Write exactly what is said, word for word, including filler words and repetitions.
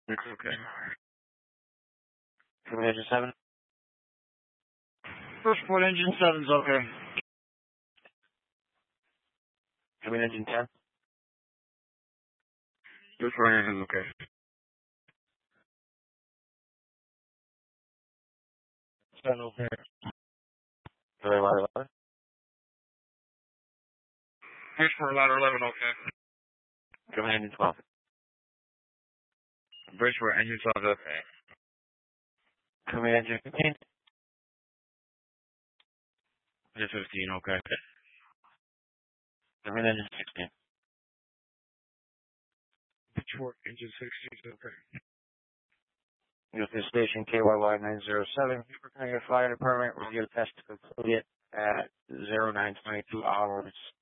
It's okay. Come in, engine seven. First point, engine seven's okay. Come in, engine ten. First point, engine's okay. ten, okay. Very ladder eleven. First point, ladder eleven, okay. Come in, engine twelve. Brace for engine twelve, okay. Come in, engine fifteen. Engine fifteen, okay. Come in, engine sixteen. Detroit, engine sixteen, okay. Go to the station K Y Y nine zero seven. Your fire department will get a test completed at zero nine twenty-two hours